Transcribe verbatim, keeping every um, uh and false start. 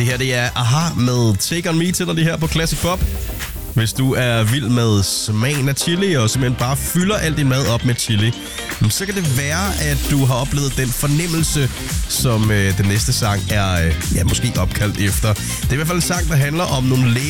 Det her, det er Aha med Take On Me til dig, det her på Classic Pop. Hvis du er vild med smagen af chili, og simpelthen bare fylder al din mad op med chili, så kan det være, at du har oplevet den fornemmelse, som øh, den næste sang er øh, ja, måske opkaldt efter. Det er i hvert fald en sang, der handler om nogle læger,